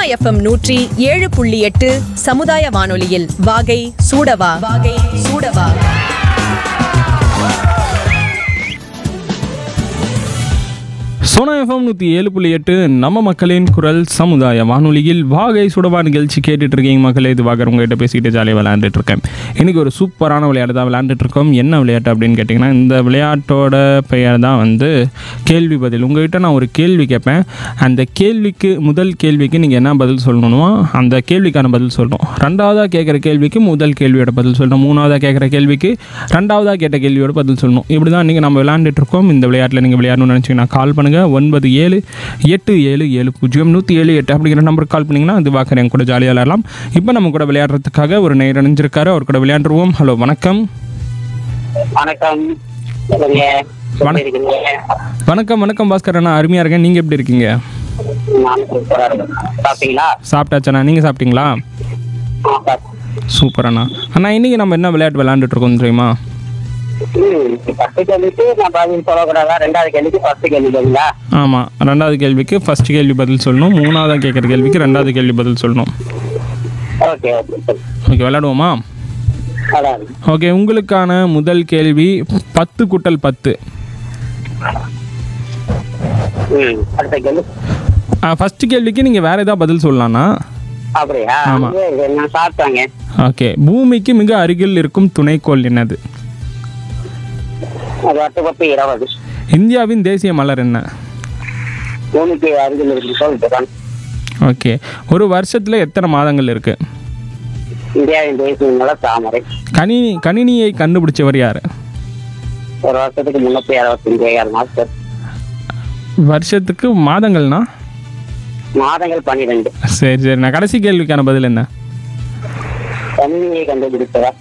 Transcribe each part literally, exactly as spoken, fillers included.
FM நூற்றி ஏழு புள்ளி எட்டு சமுதாய வானொலியில் வாகை சூடவா வாகை சூடவா. சோனா எஃப்எம் நூற்றி ஏழு புள்ளி எட்டு நம்ம மக்களின் குரல் சமுதாய வானொலியில் வாகை சுடவா நிகழ்ச்சி கேட்டுட்டு இருக்கீங்க மக்களே. இது வாகர் உங்ககிட்ட பேசிக்கிட்டு ஜாலியாக விளையாண்டுட்டு இருக்கேன். இன்றைக்கி ஒரு சூப்பரான விளையாட்டு தான் விளையாண்டுட்டு இருக்கோம். என்ன விளையாட்டு அப்படின்னு கேட்டிங்கன்னா, இந்த விளையாட்டோட பெயர் தான் வந்து கேள்வி பதில். உங்கள்கிட்ட நான் ஒரு கேள்வி கேட்பேன். அந்த கேள்விக்கு முதல் கேள்விக்கு நீங்கள் என்ன பதில் சொல்லணுமோ அந்த கேள்விக்கான பதில் சொல்லணும். ரெண்டாவதாக கேட்குற கேள்விக்கு முதல் கேள்வியோட பதில் சொல்லணும். மூணாவதாக கேட்குற கேள்விக்கு ரெண்டாவதாக கேட்ட கேள்வியோட பதில் சொல்லணும். இப்படி தான் இன்றைக்கி நம்ம விளையாண்டுட்டு இருக்கோம். இந்த விளையாட்டில் நீங்கள் விளையாடணும்னு நினச்சிங்கன்னா கால் பண்ணுங்கள். ஒன்பது ஏழு எட்டு ஏழு ஏழு பூஜ்ஜியம் நூற்றி ஏழு எட்டு அப்படிங்கிற நம்பருக்கு கால் பண்ணிங்கன்னா அது வாக்கர் என் கூட ஜாலியாக விளையாடலாம். இப்போ நம்ம கூட விளையாடுறதுக்காக ஒரு நேரம் அணிஞ்சிருக்காரு. அவர் கூட விளையாண்டுருவோம். ஹலோ, வணக்கம். வணக்கம். வணக்கம் வணக்கம் பாஸ்கர் அண்ணா, அருமையாக இருக்கேன். நீங்கள் எப்படி இருக்கீங்க? சாப்பிட்டாச்சண்ணா, நீங்கள் சாப்பிட்டீங்களா? சூப்பர் அண்ணா. அண்ணா, இன்றைக்கி நம்ம என்ன விளையாட்டு விளையாண்டுட்டு இருக்கோம் தெரியுமா? ஆமாம், ரெண்டாவது கேள்விக்கு ஃபர்ஸ்ட் கேள்வி பதில் சொல்லணும். மூணாவது கேட்குற கேள்விக்கு ரெண்டாவது கேள்வி பதில் சொல்லணும். ஓகே, விளையாடுவோமா? ஓகே, உங்களுக்கான முதல் கேள்வி பத்து கூட்டல் பத்து. ஃபர்ஸ்ட் கேள்விக்கு நீங்கள் வேற ஏதாவது பதில் சொல்லலாம்னா? ஆமாம். ஓகே, பூமிக்கு மிக அருகில் இருக்கும் துணைக்கோள் என்னது? இந்தியாவின் தேசிய மலர் என்ன? ஓகே, ஒரு வருஷத்துல எத்தனை மாதங்கள் இருக்கு? இந்தியாவின் தேசிய மலர் தாமரை. கணினி கணினியை கண்டுபிடிச்சவர் யாரு? ஒரு வருஷத்துக்கு முன்னூத்தி அறுபத்தி அஞ்சு மாதம். வருஷத்துக்கு மாதங்கள்னா? மாதங்கள் பன்னிரெண்டு. சரி சரி, நான் கடைசி கேள்விக்கான பதில் என்ன? கணினியை கண்டுபிடிச்சவர்.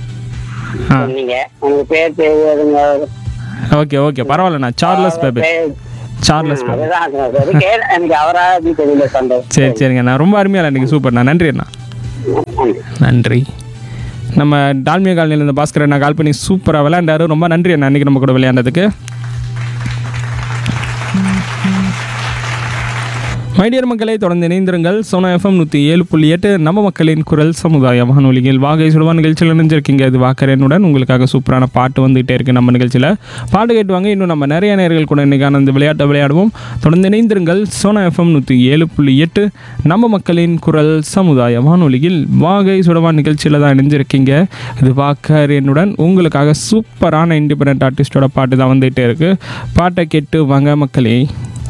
பேர் தெரியாதுங்க. Okay okay, பரவாயில்லண்ணா. Charles Babbage. Charles Babbage. சரி சரிங்க, நான் ரொம்ப அருமையாக இன்னைக்கு சூப்பர்ண்ணா. நன்றி அண்ணா. நன்றி. நம்ம டால்மியா காலனியில் இருந்த பாஸ்கர் அண்ணா கால் பண்ணி சூப்பராக விளையாண்டாரு. ரொம்ப நன்றி அண்ணா இன்னைக்கு நம்ம கூட விளையாண்டதுக்கு. மைடியர் மக்களை தொடர்ந்து இணைந்திருங்கள். சோனா எஃப்எம் நூற்றி ஏழு புள்ளி எட்டு நம்ம மக்களின் குரல் சமுதாய வானொலியில் வாகை சுடுவா நிகழ்ச்சியில் இணைஞ்சிருக்கீங்க. இது வாக்கரனுடன் உங்களுக்காக சூப்பரான பாட்டு வந்துகிட்டே இருக்குது. நம்ம நிகழ்ச்சியில் பாட்டு கேட்டுவாங்க. இன்னும் நம்ம நிறைய நேர்கள் கூட இன்றைக்கான அந்த விளையாட்டை விளையாடுவோம். தொடர்ந்து இணைந்திருங்கள். சோனா எஃப்எம் நூற்றி ஏழு புள்ளி எட்டு நம்ம மக்களின் குரல் சமுதாய வானொலியில் வாகை சுடுவா நிகழ்ச்சியில் தான் இணைஞ்சிருக்கீங்க. இது வாக்கரனுடன் உங்களுக்காக சூப்பரான இண்டிபெண்டன்ட் ஆர்டிஸ்டோட பாட்டு தான் வந்துகிட்டே இருக்குது. பாட்டை கேட்டு வாங்க மக்களே.